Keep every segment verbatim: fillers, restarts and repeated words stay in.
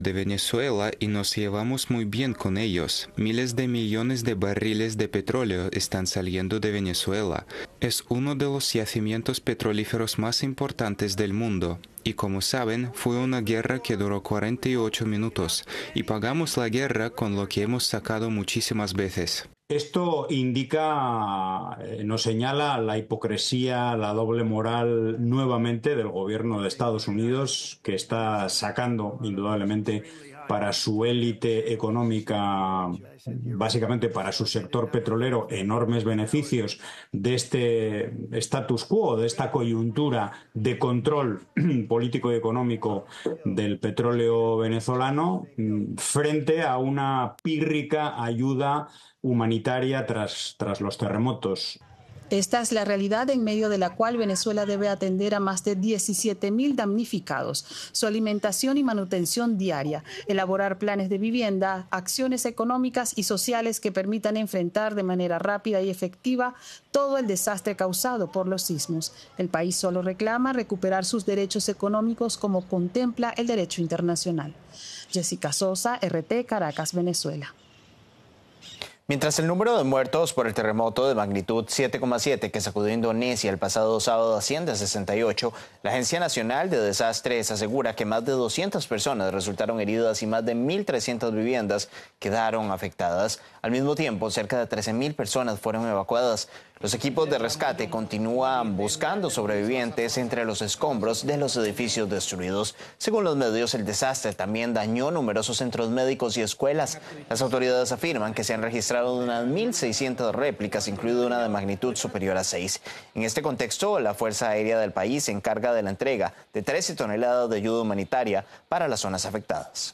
de Venezuela y nos llevamos muy bien con ellos. Miles de millones de barriles de petróleo están saliendo de Venezuela. Es uno de los yacimientos petrolíferos más importantes del mundo. Y como saben, fue una guerra que duró cuarenta y ocho minutos y pagamos la guerra con lo que hemos sacado muchísimas veces. Esto indica, eh, nos señala la hipocresía, la doble moral nuevamente del gobierno de Estados Unidos, que está sacando indudablemente para su élite económica, básicamente para su sector petrolero, enormes beneficios de este status quo, de esta coyuntura de control político y económico del petróleo venezolano, frente a una pírrica ayuda humanitaria tras, tras los terremotos. Esta es la realidad en medio de la cual Venezuela debe atender a más de diecisiete mil damnificados, su alimentación y manutención diaria, elaborar planes de vivienda, acciones económicas y sociales que permitan enfrentar de manera rápida y efectiva todo el desastre causado por los sismos. El país solo reclama recuperar sus derechos económicos como contempla el derecho internacional. Jessica Sosa, R T, Caracas, Venezuela. Mientras el número de muertos por el terremoto de magnitud siete coma siete que sacudió Indonesia el pasado sábado asciende a sesenta y ocho, la Agencia Nacional de Desastres asegura que más de doscientas personas resultaron heridas y más de mil trescientas viviendas quedaron afectadas. Al mismo tiempo, cerca de trece mil personas fueron evacuadas. Los equipos de rescate continúan buscando sobrevivientes entre los escombros de los edificios destruidos. Según los medios, el desastre también dañó numerosos centros médicos y escuelas. Las autoridades afirman que se han registrado unas mil seiscientas réplicas, incluida una de magnitud superior a seis. En este contexto, la Fuerza Aérea del país se encarga de la entrega de trece toneladas de ayuda humanitaria para las zonas afectadas.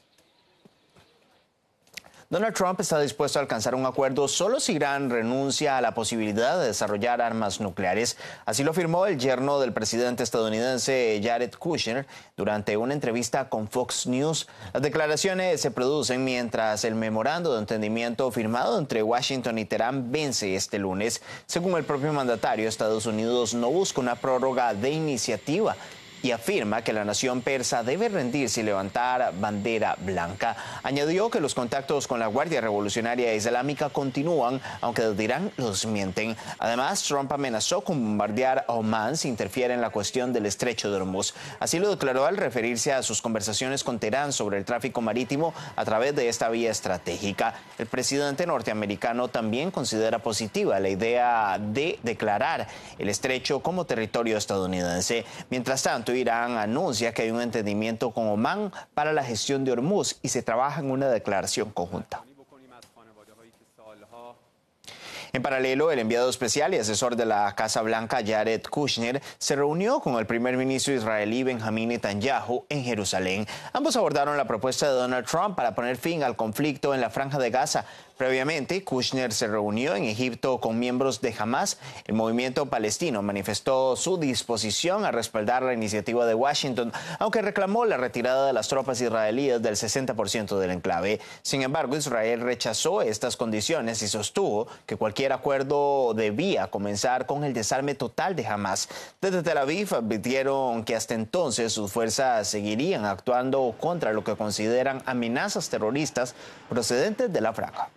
Donald Trump está dispuesto a alcanzar un acuerdo solo si Irán renuncia a la posibilidad de desarrollar armas nucleares. Así lo afirmó el yerno del presidente estadounidense Jared Kushner durante una entrevista con Fox News. Las declaraciones se producen mientras el memorando de entendimiento firmado entre Washington y Teherán vence este lunes. Según el propio mandatario, Estados Unidos no busca una prórroga de iniciativa y afirma que la nación persa debe rendirse y levantar bandera blanca. Añadió que los contactos con la Guardia Revolucionaria Islámica continúan, aunque desde Irán los mienten. Además, Trump amenazó con bombardear a Omán si interfiere en la cuestión del estrecho de Hormuz. Así lo declaró al referirse a sus conversaciones con Teherán sobre el tráfico marítimo a través de esta vía estratégica. El presidente norteamericano también considera positiva la idea de declarar el estrecho como territorio estadounidense. Mientras tanto, Irán anuncia que hay un entendimiento con Omán para la gestión de Hormuz y se trabaja en una declaración conjunta. En paralelo, el enviado especial y asesor de la Casa Blanca, Jared Kushner, se reunió con el primer ministro israelí Benjamín Netanyahu en Jerusalén. Ambos abordaron la propuesta de Donald Trump para poner fin al conflicto en la Franja de Gaza. Previamente, Kushner se reunió en Egipto con miembros de Hamas. El movimiento palestino manifestó su disposición a respaldar la iniciativa de Washington, aunque reclamó la retirada de las tropas israelíes del sesenta por ciento del enclave. Sin embargo, Israel rechazó estas condiciones y sostuvo que cualquier acuerdo debía comenzar con el desarme total de Hamas. Desde Tel Aviv advirtieron que hasta entonces sus fuerzas seguirían actuando contra lo que consideran amenazas terroristas procedentes de la franja.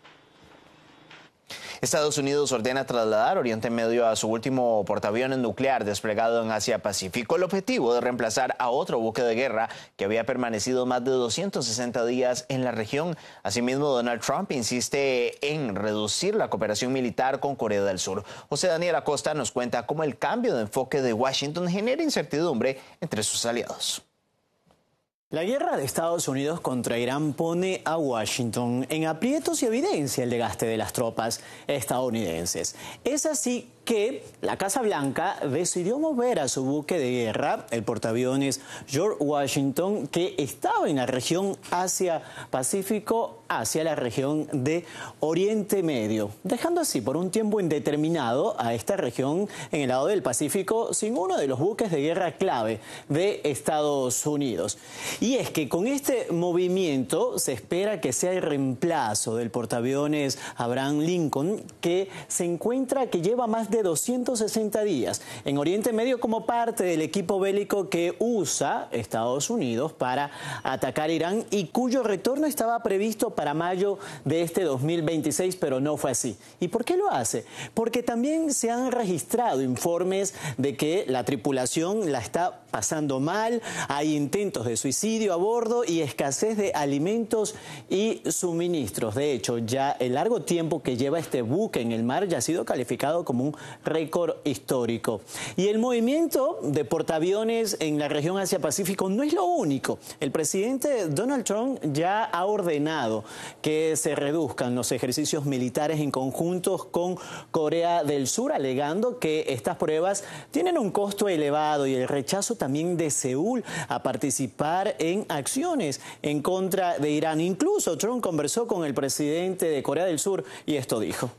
Estados Unidos ordena trasladar Oriente Medio a su último portaaviones nuclear desplegado en Asia-Pacífico. El objetivo de reemplazar a otro buque de guerra que había permanecido más de doscientos sesenta días en la región. Asimismo, Donald Trump insiste en reducir la cooperación militar con Corea del Sur. José Daniel Acosta nos cuenta cómo el cambio de enfoque de Washington genera incertidumbre entre sus aliados. La guerra de Estados Unidos contra Irán pone a Washington en aprietos y evidencia el desgaste de las tropas estadounidenses. Es así que la Casa Blanca decidió mover a su buque de guerra, el portaaviones George Washington, que estaba en la región Asia-Pacífico, hacia la región de Oriente Medio, dejando así por un tiempo indeterminado a esta región en el lado del Pacífico sin uno de los buques de guerra clave de Estados Unidos. Y es que con este movimiento se espera que sea el reemplazo del portaaviones Abraham Lincoln, que se encuentra, que lleva más de doscientos sesenta días en Oriente Medio como parte del equipo bélico que usa Estados Unidos para atacar Irán y cuyo retorno estaba previsto para mayo de este dos mil veintiséis, pero no fue así. ¿Y por qué lo hace? Porque también se han registrado informes de que la tripulación la está pasando mal, hay intentos de suicidio a bordo y escasez de alimentos y suministros. De hecho, ya el largo tiempo que lleva este buque en el mar ya ha sido calificado como un récord histórico. Y el movimiento de portaaviones en la región Asia-Pacífico no es lo único. El presidente Donald Trump ya ha ordenado que se reduzcan los ejercicios militares en conjuntos con Corea del Sur, alegando que estas pruebas tienen un costo elevado y el rechazo también de Seúl a participar en acciones en contra de Irán. Incluso Trump conversó con el presidente de Corea del Sur y esto dijo.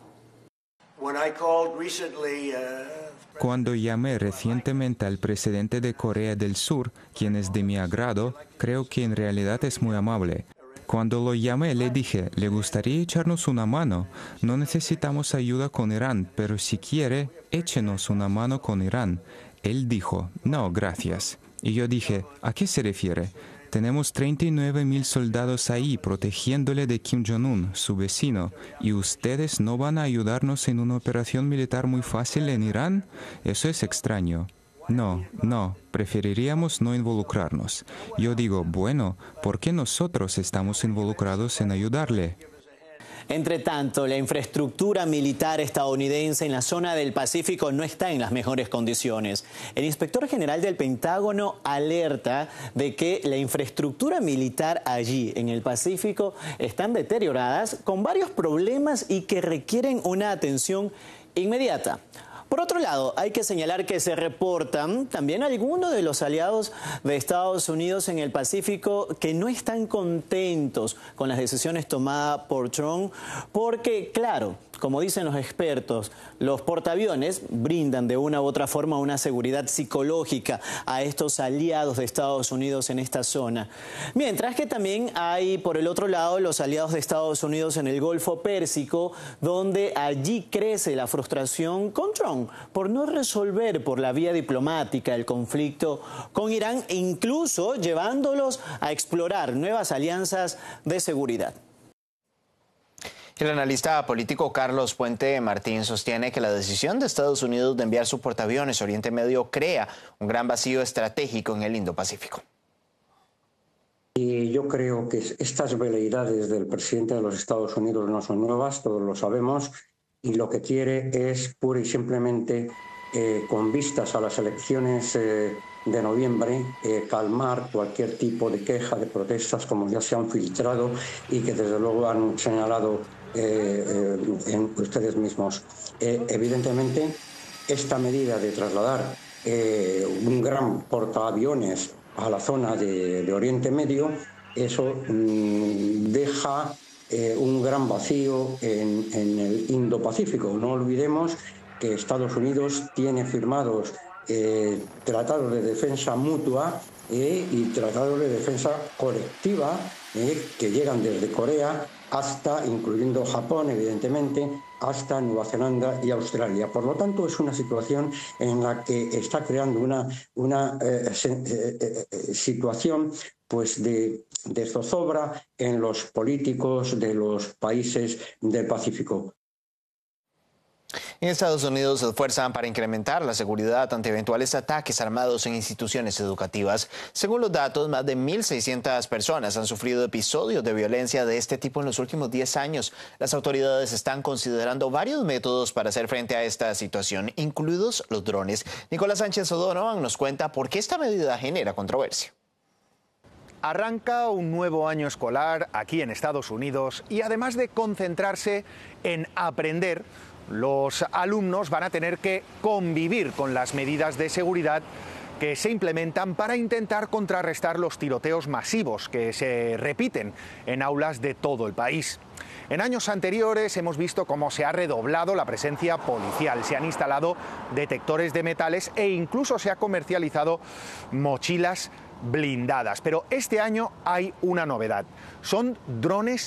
Cuando llamé recientemente al presidente de Corea del Sur, quien es de mi agrado, creo que en realidad es muy amable. Cuando lo llamé le dije, ¿le gustaría echarnos una mano? No necesitamos ayuda con Irán, pero si quiere, échenos una mano con Irán. Él dijo, no, gracias. Y yo dije, ¿a qué se refiere? Tenemos treinta y nueve mil soldados ahí protegiéndole de Kim Jong-un, su vecino, ¿y ustedes no van a ayudarnos en una operación militar muy fácil en Irán? Eso es extraño. No, no, preferiríamos no involucrarnos. Yo digo, bueno, ¿por qué nosotros estamos involucrados en ayudarle? Entre tanto, la infraestructura militar estadounidense en la zona del Pacífico no está en las mejores condiciones. El inspector general del Pentágono alerta de que la infraestructura militar allí en el Pacífico están deterioradas con varios problemas y que requieren una atención inmediata. Por otro lado, hay que señalar que se reportan también algunos de los aliados de Estados Unidos en el Pacífico que no están contentos con las decisiones tomadas por Trump, porque, claro, como dicen los expertos, los portaaviones brindan de una u otra forma una seguridad psicológica a estos aliados de Estados Unidos en esta zona. Mientras que también hay, por el otro lado, los aliados de Estados Unidos en el Golfo Pérsico, donde allí crece la frustración con Trump por no resolver por la vía diplomática el conflicto con Irán e incluso llevándolos a explorar nuevas alianzas de seguridad. El analista político Carlos Puente Martín sostiene que la decisión de Estados Unidos de enviar sus portaaviones a Oriente Medio crea un gran vacío estratégico en el Indo-Pacífico. Y yo creo que estas veleidades del presidente de los Estados Unidos no son nuevas, todos lo sabemos, y lo que quiere es pura y simplemente, eh, con vistas a las elecciones eh, de noviembre, eh, calmar cualquier tipo de queja, de protestas, como ya se han filtrado y que desde luego han señalado eh, eh, en ustedes mismos. Eh, evidentemente, esta medida de trasladar eh, un gran portaaviones a la zona de, de Oriente Medio, eso mmm, deja eh, un gran vacío en, en el Indo-Pacífico. No olvidemos que Estados Unidos tiene firmados eh, tratados de defensa mutua eh, y tratados de defensa colectiva eh, que llegan desde Corea hasta, incluyendo Japón, evidentemente, hasta Nueva Zelanda y Australia. Por lo tanto, es una situación en la que está creando una, una eh, eh, eh, situación pues de, de zozobra en los políticos de los países del Pacífico. En Estados Unidos se esfuerzan para incrementar la seguridad ante eventuales ataques armados en instituciones educativas. Según los datos, más de mil seiscientas personas han sufrido episodios de violencia de este tipo en los últimos diez años. Las autoridades están considerando varios métodos para hacer frente a esta situación, incluidos los drones. Nicolás Sánchez O'Donovan nos cuenta por qué esta medida genera controversia. Arranca un nuevo año escolar aquí en Estados Unidos y además de concentrarse en aprender, los alumnos van a tener que convivir con las medidas de seguridad que se implementan para intentar contrarrestar los tiroteos masivos que se repiten en aulas de todo el país. En años anteriores hemos visto cómo se ha redoblado la presencia policial, se han instalado detectores de metales e incluso se ha comercializado mochilas blindadas. Pero este año hay una novedad, son drones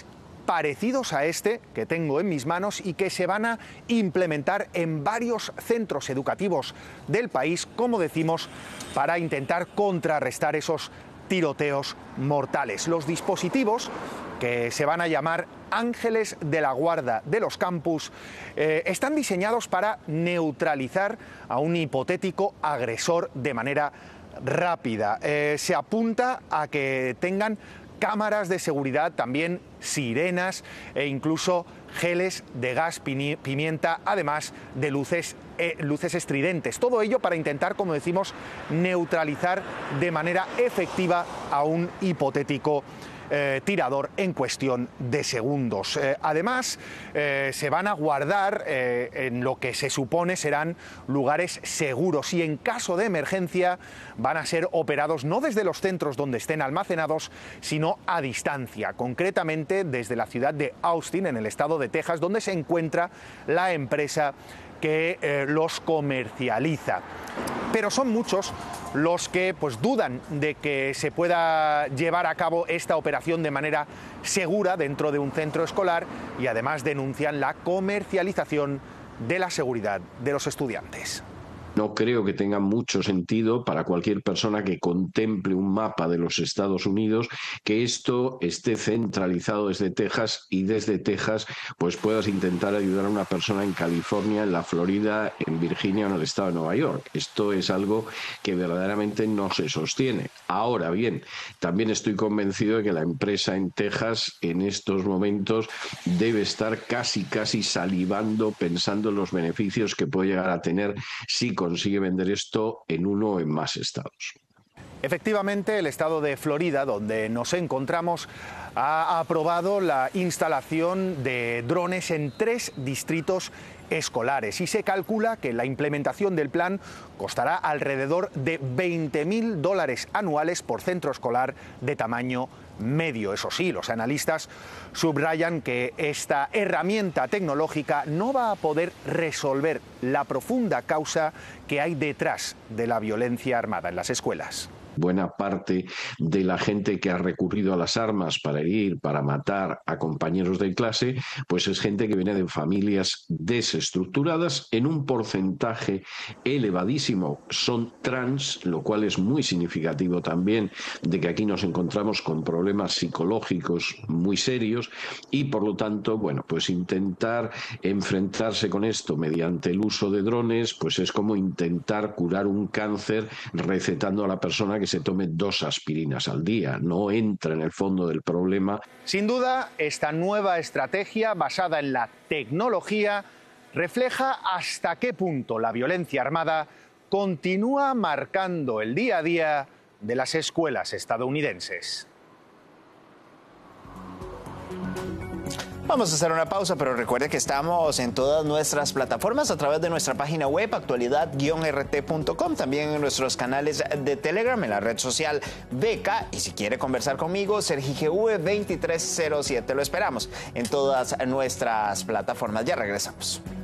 parecidos a este que tengo en mis manos y que se van a implementar en varios centros educativos del país, como decimos, para intentar contrarrestar esos tiroteos mortales. Los dispositivos, que se van a llamar Ángeles de la Guarda de los campus, eh, están diseñados para neutralizar a un hipotético agresor de manera rápida. Eh, se apunta a que tengan cámaras de seguridad, también sirenas e incluso geles de gas pimienta, además de luces, eh, luces estridentes. Todo ello para intentar, como decimos, neutralizar de manera efectiva a un hipotético Eh, tirador en cuestión de segundos. Eh, además, eh, se van a guardar eh, en lo que se supone serán lugares seguros y en caso de emergencia van a ser operados no desde los centros donde estén almacenados, sino a distancia, concretamente desde la ciudad de Austin, en el estado de Texas, donde se encuentra la empresa que eh, los comercializa. Pero son muchos los que pues dudan de que se pueda llevar a cabo esta operación de manera segura dentro de un centro escolar y además denuncian la comercialización de la seguridad de los estudiantes. No creo que tenga mucho sentido para cualquier persona que contemple un mapa de los Estados Unidos que esto esté centralizado desde Texas y desde Texas pues puedas intentar ayudar a una persona en California, en la Florida, en Virginia o en el estado de Nueva York. Esto es algo que verdaderamente no se sostiene. Ahora bien, también estoy convencido de que la empresa en Texas en estos momentos debe estar casi casi salivando pensando en los beneficios que puede llegar a tener si consigue vender esto en uno o en más estados. Efectivamente, el estado de Florida, donde nos encontramos, ha aprobado la instalación de drones en tres distritos escolares y se calcula que la implementación del plan costará alrededor de veinte mil dólares anuales por centro escolar de tamaño medio. Eso sí, los analistas subrayan que esta herramienta tecnológica no va a poder resolver la profunda causa que hay detrás de la violencia armada en las escuelas. Buena parte de la gente que ha recurrido a las armas para herir, para matar a compañeros de clase, pues es gente que viene de familias desestructuradas. En un porcentaje elevadísimo son trans, lo cual es muy significativo también de que aquí nos encontramos con problemas psicológicos muy serios y por lo tanto, bueno, pues intentar enfrentarse con esto mediante el uso de drones, pues es como intentar curar un cáncer recetando a la persona que se tome dos aspirinas al día, no entra en el fondo del problema. Sin duda, esta nueva estrategia basada en la tecnología refleja hasta qué punto la violencia armada continúa marcando el día a día de las escuelas estadounidenses. Vamos a hacer una pausa, pero recuerde que estamos en todas nuestras plataformas a través de nuestra página web actualidad guion r t punto com, también en nuestros canales de Telegram, en la red social Beca, y si quiere conversar conmigo, Sergi G V veintitrés cero siete. Lo esperamos en todas nuestras plataformas. Ya regresamos.